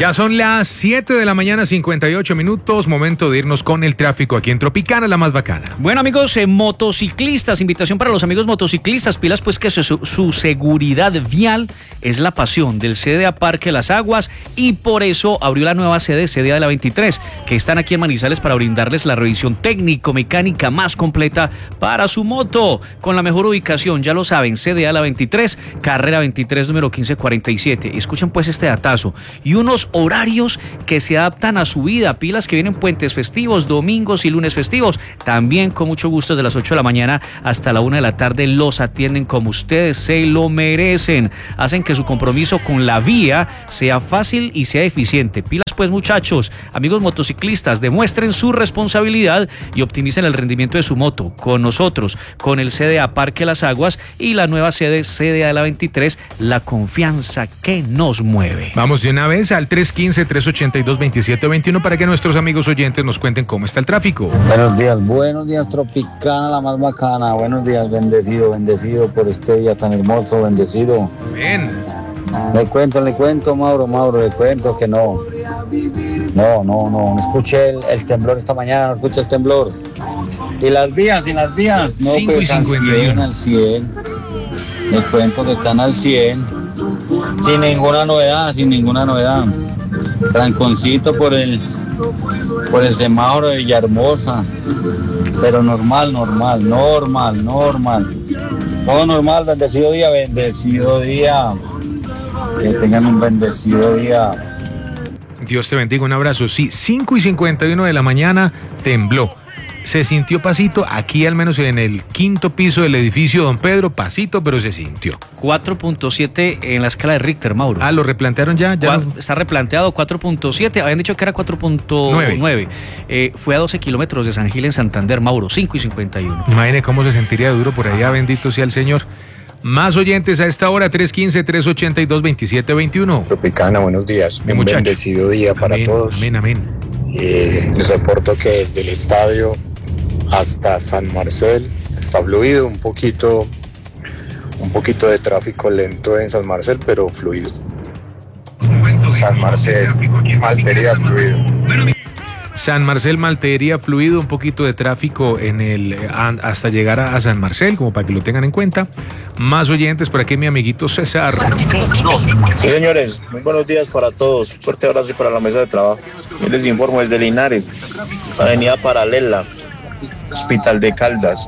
Ya son las 7 de la mañana, 58 minutos, momento de irnos con el tráfico aquí en Tropicana, la más bacana. Bueno, amigos, motociclistas, invitación para los amigos motociclistas, pilas pues que su seguridad vial es la pasión del CDA Parque Las Aguas y por eso abrió la nueva sede CDA de la 23, que están aquí en Manizales para brindarles la revisión técnico-mecánica más completa para su moto, con la mejor ubicación, ya lo saben, CDA la 23, carrera 23, número 1547. Escuchen pues este datazo y unos horarios que se adaptan a su vida, pilas que vienen puentes festivos, domingos y lunes festivos, también con mucho gusto desde las 8 de la mañana hasta la 1 de la tarde los atienden como ustedes se lo merecen, hacen que su compromiso con la vía sea fácil y sea eficiente. Pilas pues muchachos, amigos motociclistas, demuestren su responsabilidad y optimicen el rendimiento de su moto con nosotros, con el CDA Parque Las Aguas y la nueva sede CDA de la 23, la confianza que nos mueve. Vamos de una vez al 315-382-2721 para que nuestros amigos oyentes nos cuenten cómo está el tráfico. Buenos días, Tropicana, la más bacana. Buenos días, bendecido por este día tan hermoso, bendecido. Bien. Le cuento, Mauro, le cuento que no escuché el temblor esta mañana, no escuché el temblor. Y las vías, no, 5 pues y 51. al 100. Les cuento que están al 100. Sin ninguna novedad. Tranconcito por el semáforo de Villahermosa. Pero normal. Todo normal, bendecido día. Que tengan un bendecido día. Dios te bendiga, un abrazo. Sí, 5 y 51 de la mañana tembló. Se sintió pasito, aquí al menos en el quinto piso del edificio Don Pedro, pasito, pero se sintió. 4.7 en la escala de Richter, Mauro. Ah, ¿lo replantearon ya? Está replanteado 4.7, habían dicho que era 4.9. Fue a 12 kilómetros de San Gil en Santander, Mauro, 5 y 51. Imagine cómo se sentiría duro por allá, bendito sea el Señor. Más oyentes a esta hora, 315-382-2721. Tropicana, buenos días. Un bendecido día para todos. Amén. Les reporto que desde el estadio hasta San Marcel está fluido, un poquito de tráfico lento en San Marcel, pero fluido. San Marcel, Maltería, fluido. San Marcel, Maltería, fluido, un poquito de tráfico hasta llegar a San Marcel, como para que lo tengan en cuenta. Más oyentes por aquí, mi amiguito César. Sí, señores, muy buenos días para todos. Fuerte abrazo y para la mesa de trabajo. Yo les informo desde Linares, Avenida Paralela, Hospital de Caldas,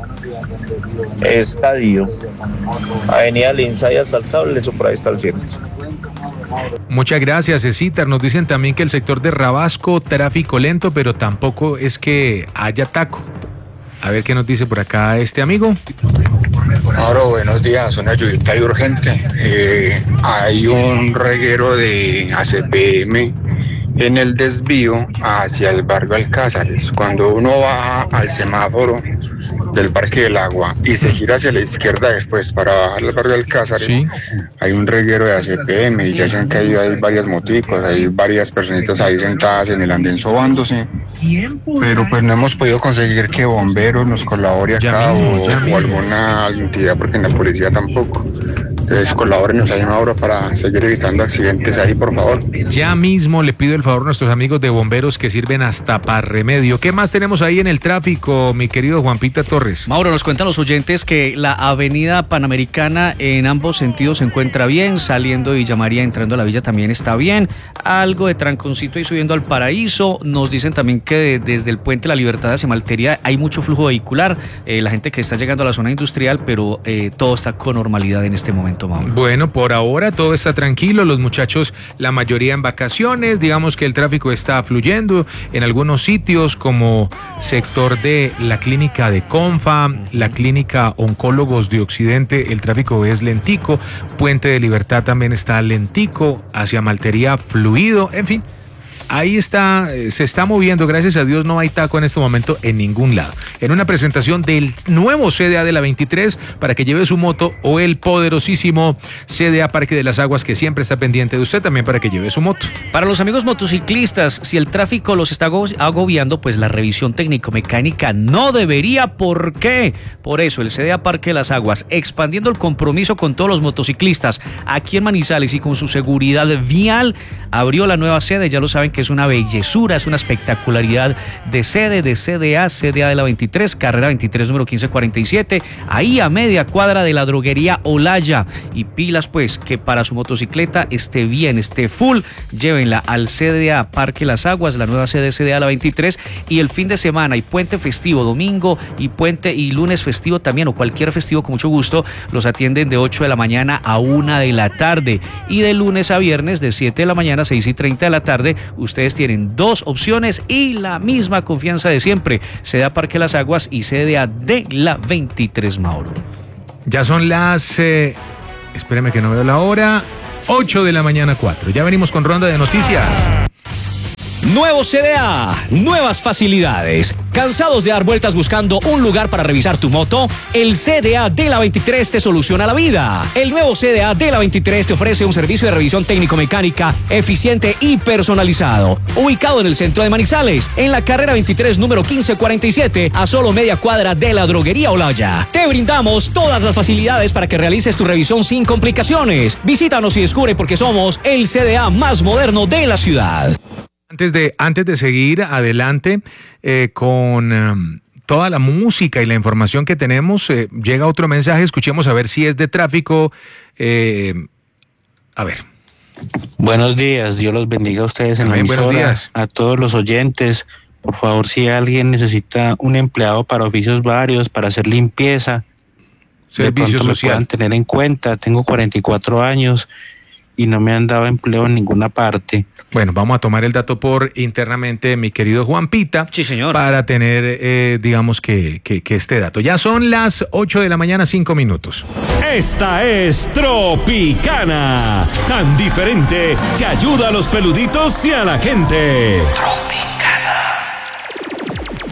Estadio, Avenida Linzaya hasta el cable, eso por ahí está el cielo. Muchas gracias, Cecitar. Nos dicen también que el sector de Rabasco, tráfico lento, pero tampoco es que haya taco. A ver qué nos dice por acá este amigo. Ahora, buenos días, una lluvia urgente. Hay un reguero de ACPM en el desvío hacia el barrio Alcázares. Cuando uno va al semáforo del Parque del Agua y se gira hacia la izquierda después para bajar al barrio Alcázares, ¿sí? Hay un reguero de ACPM y ya se han caído ahí varias moticos, hay varias personitas ahí sentadas en el andén sobándose, pero pues no hemos podido conseguir que bomberos nos colabore acá o alguna entidad, porque en la policía tampoco. Entonces colabórenos ahí, Mauro, para seguir evitando accidentes ahí, por favor. Ya mismo le pido el favor a nuestros amigos de bomberos que sirven hasta para remedio. ¿Qué más tenemos ahí en el tráfico, mi querido Juanpita Torres? Mauro, nos cuentan los oyentes que la avenida Panamericana en ambos sentidos se encuentra bien, saliendo de Villa María, entrando a la villa también está bien. Algo de tranconcito y subiendo al Paraíso. Nos dicen también que desde el Puente La Libertad hacia Maltería hay mucho flujo vehicular. La gente que está llegando a la zona industrial, pero todo está con normalidad en este momento. Bueno, por ahora todo está tranquilo, los muchachos, la mayoría en vacaciones, digamos que el tráfico está fluyendo en algunos sitios como sector de la clínica de Confa, la clínica Oncólogos de Occidente, el tráfico es lentico, Puente de Libertad también está lentico, hacia Maltería fluido, en fin. ahí está, se está moviendo, gracias a Dios no hay taco en este momento en ningún lado. En una presentación del nuevo CDA de la 23 para que lleve su moto o el poderosísimo CDA Parque de las Aguas que siempre está pendiente de usted también para que lleve su moto. Para los amigos motociclistas, si el tráfico los está agobiando, pues la revisión técnico-mecánica no debería. ¿Por qué? Por eso el CDA Parque de las Aguas, expandiendo el compromiso con todos los motociclistas aquí en Manizales y con su seguridad vial, abrió la nueva sede. Ya lo saben que es una bellezura, es una espectacularidad de sede de CDA de la 23, carrera 23, número 1547, ahí a media cuadra de la droguería Olaya. Y pilas pues, que para su motocicleta esté bien, esté full, llévenla al CDA Parque Las Aguas, la nueva sede CDA la 23, y el fin de semana y puente festivo, domingo y puente y lunes festivo también, o cualquier festivo con mucho gusto, los atienden de 8 de la mañana a 1 de la tarde, y de lunes a viernes de 7 de la mañana a 6:30 de la tarde. Ustedes tienen dos opciones y la misma confianza de siempre, CDA Parque Las Aguas y CDA de la 23, Mauro. Ya son las, espéreme que no veo la hora, 8 de la mañana 4. Ya venimos con ronda de noticias. Nuevo CDA, nuevas facilidades. ¿Cansados de dar vueltas buscando un lugar para revisar tu moto? El CDA de la 23 te soluciona la vida. El nuevo CDA de la 23 te ofrece un servicio de revisión técnico-mecánica eficiente y personalizado. Ubicado en el centro de Manizales, en la carrera 23, número 1547, a solo media cuadra de la droguería Olaya. Te brindamos todas las facilidades para que realices tu revisión sin complicaciones. Visítanos y descubre por qué somos el CDA más moderno de la ciudad. Antes de seguir adelante con toda la música y la información que tenemos, llega otro mensaje, escuchemos a ver si es de tráfico. A ver. Buenos días, Dios los bendiga a ustedes en la emisora, a todos los oyentes. Por favor, si alguien necesita un empleado para oficios varios, para hacer limpieza, servicio de pronto social, me puedan tener en cuenta. Tengo 44 años y no me han dado empleo en ninguna parte. Bueno, vamos a tomar el dato por internamente, mi querido Juan Pita. Sí, señor. Para tener, digamos que este dato. Ya son las 8 de la mañana, 5 minutos. Esta es Tropicana, tan diferente que ayuda a los peluditos y a la gente. Tropicana.